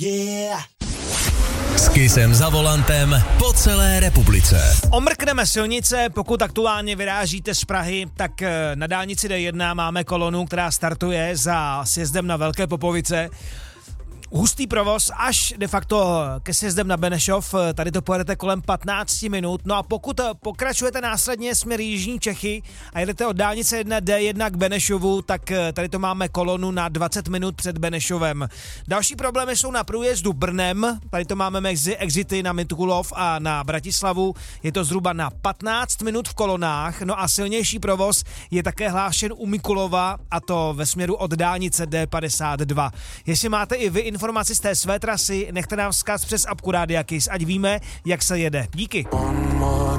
Yeah. S Kissem za volantem po celé republice. Omrkneme silnice, pokud aktuálně vyrážíte z Prahy, tak na dálnici D1 máme kolonu, která startuje za sjezdem na Velké Popovice. Hustý provoz až de facto ke sjezdem na Benešov, tady to pojedete kolem 15 minut, no a pokud pokračujete následně směr Jižní Čechy a jedete od dálnice 1D1 k Benešovu, tak tady to máme kolonu na 20 minut před Benešovem. Další problémy jsou na průjezdu Brnem, tady to máme mezi exity na Mikulov a na Bratislavu, je to zhruba na 15 minut v kolonách, no a silnější provoz je také hlášen u Mikulova, a to ve směru od dálnice D52. Jestli máte i vy informaci z té své trasy, nechte nám vzkaz přes apku Rádia Kiss, ať víme, jak se jede. Díky.